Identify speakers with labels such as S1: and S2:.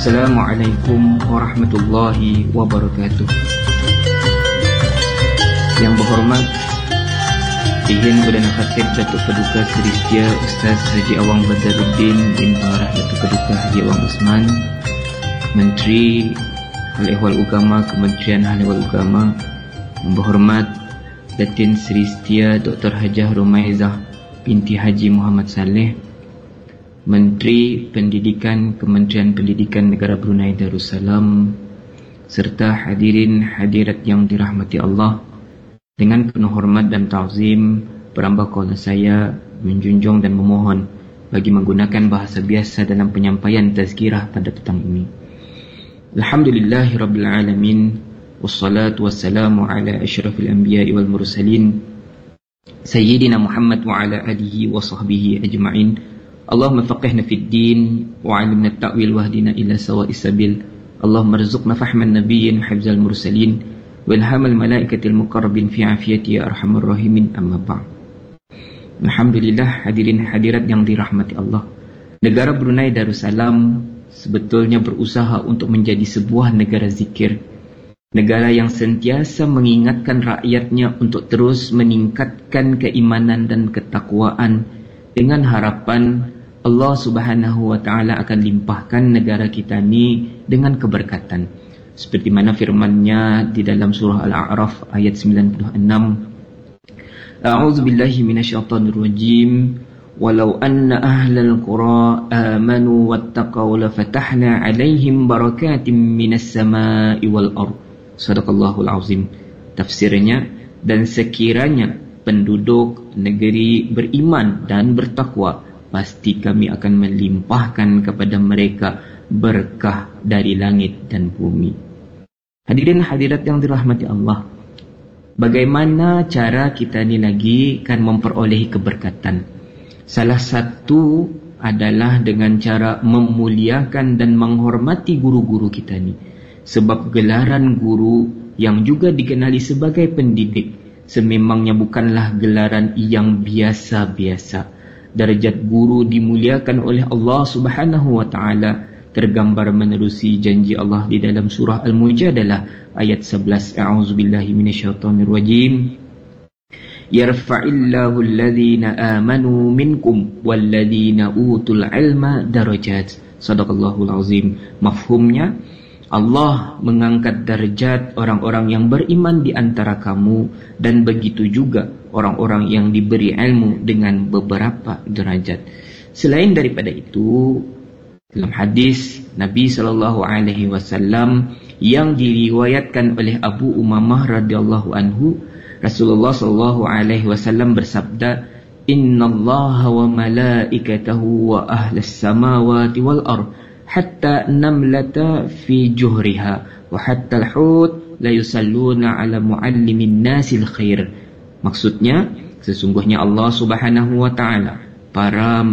S1: Assalamualaikum warahmatullahi wabarakatuh. Yang berhormat Dihin Perdana Khatib Datuk Paduka Seri Setia Ustaz Haji Awang Badaruddin bin Arah Datuk Paduka Haji Awang Osman, Menteri Hal Ehwal Ugama Kementerian Hal Ehwal Ugama. Yang berhormat Datin Seri Setia Dr. Hajah Rumaizah binti Haji Muhammad Saleh, Menteri Pendidikan Kementerian Pendidikan Negara Brunei Darussalam, serta hadirin hadirat yang dirahmati Allah. Dengan penuh hormat dan ta'zim, perambah kaula saya menjunjung dan memohon bagi menggunakan bahasa biasa dalam penyampaian tazkirah pada petang ini. Alhamdulillahirabbil alamin, wassalatu wassalamu ala asyrafil anbiya'i wal mursalin, sayyidina Muhammad wa ala alihi wa sahbihi ajma'in. Allahumma faqihna fid din wa 'allimna at-ta'wil wahdina ila sawa'is sabil. Allahumma rzuqna fahman nabiyyin hifzal mursalin wa ilhamal malaikatil muqarrabin fi 'afiyati ya arhamar rahimin, amma ba'd. Alhamdulillah, hadirin hadirat yang dirahmati Allah. Negara Brunei Darussalam sebetulnya berusaha untuk menjadi sebuah negara zikir, negara yang sentiasa mengingatkan rakyatnya untuk terus meningkatkan keimanan dan ketakwaan, dengan harapan Allah Subhanahu wa ta'ala akan limpahkan negara kita ini dengan keberkatan. Seperti mana firman-Nya di dalam surah Al-A'raf ayat 96. A'udzu billahi minasyaitonir rajim. Walau anna ahlal qura amanu wattaqaw lafatahna 'alaihim barakatim minas sama'i wal ardh. Shadaqallahul azim. Tafsirnya, dan sekiranya penduduk negeri beriman dan bertakwa, pasti kami akan melimpahkan kepada mereka berkah dari langit dan bumi. Hadirin hadirat yang dirahmati Allah, bagaimana cara kita ni lagi kan memperolehi keberkatan? Salah satu adalah dengan cara memuliakan dan menghormati guru-guru kita ni. Sebab gelaran guru yang juga dikenali sebagai pendidik sememangnya bukanlah gelaran yang biasa-biasa. Darjat guru dimuliakan oleh Allah Subhanahu wa ta'ala, tergambar menerusi janji Allah di dalam surah Al-Mujadalah ayat 11. A'udzubillahi minasyaitonir rajim. Yarfa'illahu alladhina amanu minkum walladhina utul ilma darajat. Shadaqallahul azim. Mafhumnya, Allah mengangkat darjat orang-orang yang beriman di antara kamu, dan begitu juga orang-orang yang diberi ilmu dengan beberapa derajat. Selain daripada itu, dalam hadis Nabi SAW yang diriwayatkan oleh Abu Umamah radhiyallahu anhu, Rasulullah SAW bersabda, Innallaha wa malaikatahu wa ahlas samawati wal ardh hatta namlata fi juhriha wa hatta al-hut la yusalluna ala muallimin nasil khair. Maksudnya, sesungguhnya Allah Subhanahu wa ta'ala, para